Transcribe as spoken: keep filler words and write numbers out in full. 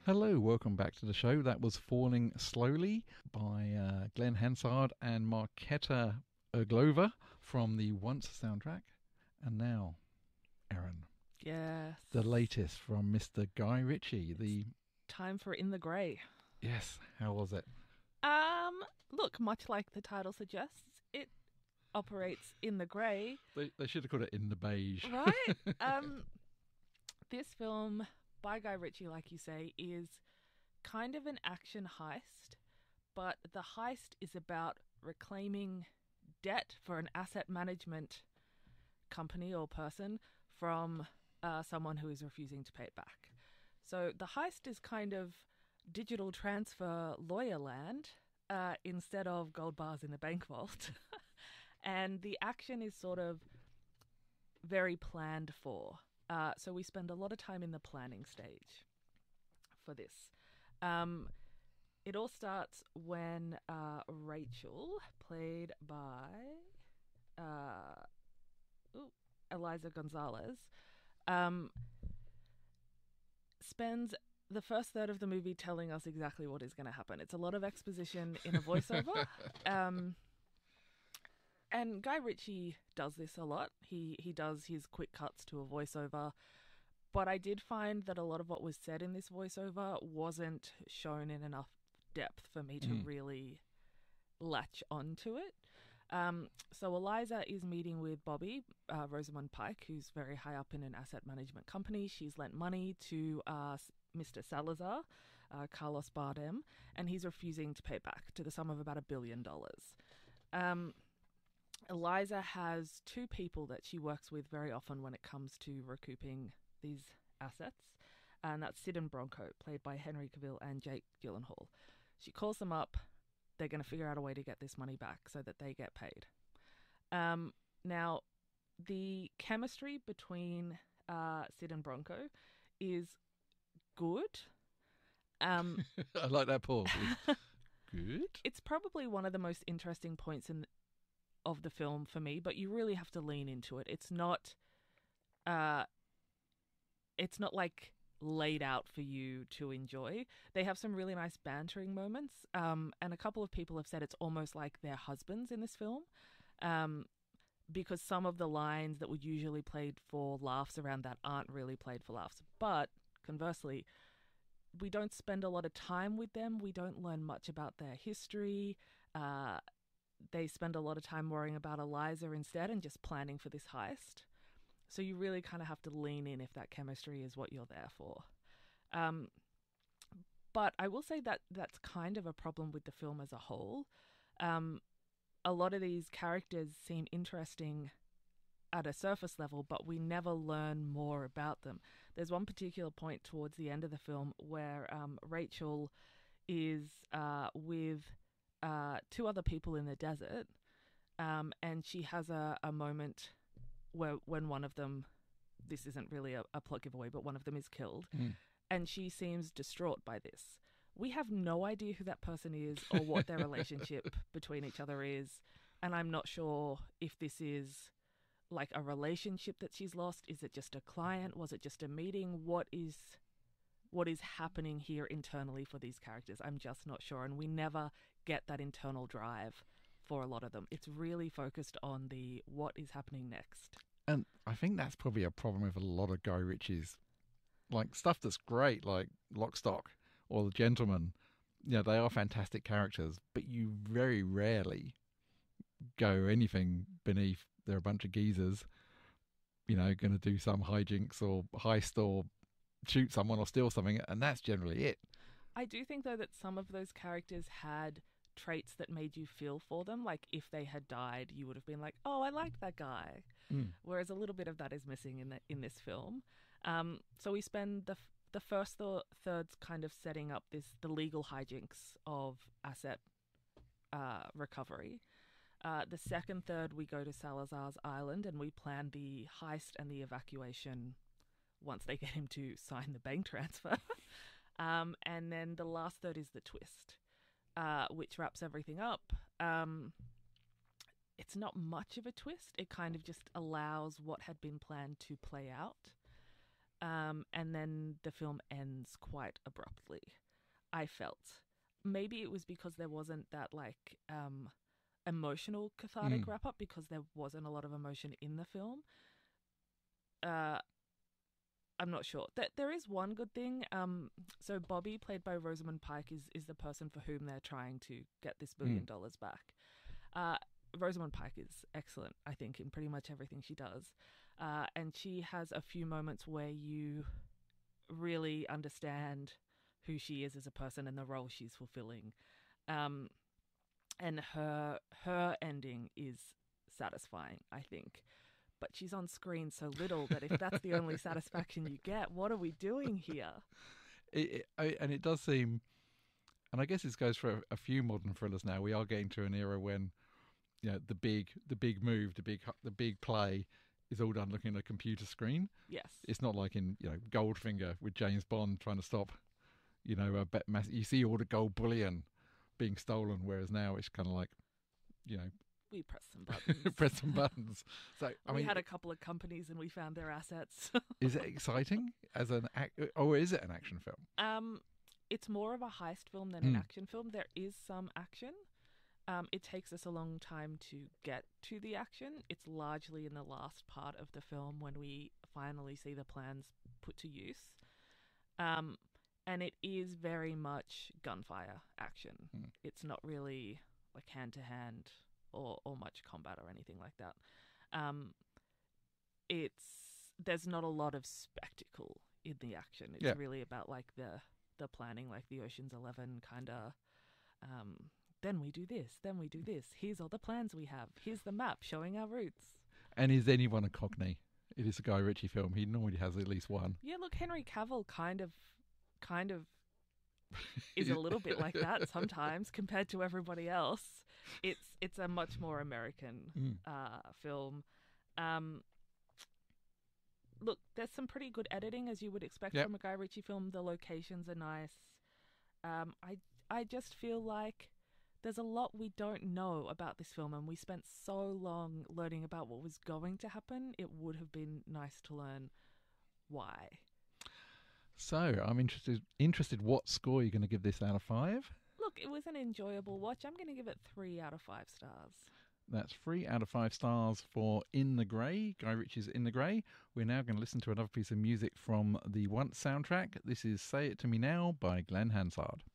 Hello, welcome back to the show. That was Falling Slowly by uh, Glenn Hansard and Marketa Erglova from the Once soundtrack. And now, Erin, Yes. the latest from Mister Guy Ritchie. The Time for In the Grey. Yes, how was it? Um, look, much like the title suggests, it operates in the grey, They, they should have called it In the Beige. right? um, this film by Guy Ritchie, like you say, is kind of an action heist, but the heist is about reclaiming debt for an asset management company or person from uh, someone who is refusing to pay it back. So the heist is kind of digital transfer lawyer land uh, instead of gold bars in a bank vault. And the action is sort of very planned for. Uh, so we spend a lot of time in the planning stage for this. Um, it all starts when uh, Rachel, played by uh, ooh, Eliza Gonzalez, um, spends the first third of the movie telling us exactly what is going to happen. It's a lot of exposition in a voiceover. um, and Guy Ritchie does this a lot. He he does his quick cuts to a voiceover. But I did find that a lot of what was said in this voiceover wasn't shown in enough depth for me to Mm. really latch onto it. Um, so Eliza is meeting with Bobby, uh, Rosamund Pike, who's very high up in an asset management company. She's lent money to uh, Mister Salazar, uh, Carlos Bardem, and he's refusing to pay it back to the sum of about a billion dollars. Um, Eliza has two people that she works with very often when it comes to recouping these assets, and that's Sid and Bronco, played by Henry Cavill and Jake Gyllenhaal. She calls them up. They're going to figure out a way to get this money back so that they get paid. Um, now, the chemistry between uh, Sid and Bronco is good. Um, I like that pause. Good. it's probably one of the most interesting points in of the film for me, but you really have to lean into it. It's not, uh, it's not like laid out for you to enjoy. They have some really nice bantering moments, um, and a couple of people have said it's almost like their husbands in this film, um, because some of the lines that would usually played for laughs around that aren't really played for laughs. But conversely, we don't spend a lot of time with them. We don't learn much about their history. Uh, they spend a lot of time worrying about Eliza instead and just planning for this heist. So you really kind of have to lean in if that chemistry is what you're there for. Um, but I will say that that's kind of a problem with the film as a whole. Um, a lot of these characters seem interesting at a surface level, but we never learn more about them. There's one particular point towards the end of the film where um, Rachel is uh, with uh, two other people in the desert, um, and she has a, a moment where when one of them, this isn't really a, a plot giveaway, but one of them is killed, Mm. and she seems distraught by this. We have no idea who that person is or what their relationship between each other is, and I'm not sure if this is like a relationship that she's lost. Is it just a client? Was it just a meeting? What is what is happening here internally for these characters? I'm just not sure, and we never get that internal drive for a lot of them. It's really focused on the what is happening next. And I think that's probably a problem with a lot of Guy Ritchie's, like, stuff that's great, like Lock, Stock or The Gentleman. You know, they are fantastic characters, but you very rarely go anything beneath they're a bunch of geezers, you know, going to do some hijinks or heist or shoot someone or steal something, and that's generally it. I do think, though, that some of those characters had traits that made you feel for them. Like, if they had died, you would have been like, oh, I liked that guy. Mm. Whereas a little bit of that is missing in the, in this film. Um, so we spend the the first th- thirds kind of setting up this the legal hijinks of asset uh, recovery. Uh, the second third, we go to Salazar's island and we plan the heist and the evacuation once they get him to sign the bank transfer. um, and then the last third is the twist, uh, which wraps everything up. Um, it's not much of a twist. It kind of just allows what had been planned to play out. Um, and then the film ends quite abruptly, I felt. Maybe it was because there wasn't that like um, emotional cathartic Mm. wrap up, because there wasn't a lot of emotion in the film. Uh, I'm not sure. That there is one good thing. Um, so Bobby, played by Rosamund Pike, is is the person for whom they're trying to get this billion Mm. dollars back. Uh, Rosamund Pike is excellent, I think, in pretty much everything she does, uh, and she has a few moments where you really understand who she is as a person and the role she's fulfilling. Um, and her her ending is satisfying, I think. But she's on screen so little that if that's the only satisfaction you get, what are we doing here? It, it, I, and it does seem, and I guess this goes for a, a few modern thrillers now. We are getting to an era when, you know, the big, the big move, the big, the big play, is all done looking at a computer screen. Yes. It's not like in, you know, Goldfinger with James Bond trying to stop, you know, a bet mass. You see all the gold bullion being stolen, whereas now it's kind of like, you know, We pressed some buttons. press some buttons. So I we mean, had a couple of companies and we found their assets. is it exciting as an act, or is it an action film? um, it's more of a heist film than an Mm. action film. There is some action. Um, it takes us a long time to get to the action. It's largely in the last part of the film when we finally see the plans put to use. Um, and it is very much gunfire action. Mm. It's not really like hand to hand or or much combat or anything like that. Um, it's there's not a lot of spectacle in the action. It's Yeah. really about like the the planning, like the Ocean's Eleven kind of. Um, then we do this, then we do this. Here's all the plans we have. Here's the map showing our routes. And is anyone a Cockney? It is a Guy Ritchie film. He normally has at least one. Yeah, look, Henry Cavill kind of, kind of is a little bit like that sometimes compared to everybody else. It's it's a much more American Mm. uh, film. Um, look, there's some pretty good editing, as you would expect Yep. from a Guy Ritchie film. The locations are nice. Um, I I just feel like there's a lot we don't know about this film, and we spent so long learning about what was going to happen. It would have been nice to learn why. So I'm interested. Interested, what score you're going to give this out of five? Look, it was an enjoyable watch. I'm going to give it three out of five stars. That's three out of five stars for In the Grey, Guy Ritchie's In the Grey. We're now going to listen to another piece of music from the Once soundtrack. This is Say It To Me Now by Glenn Hansard.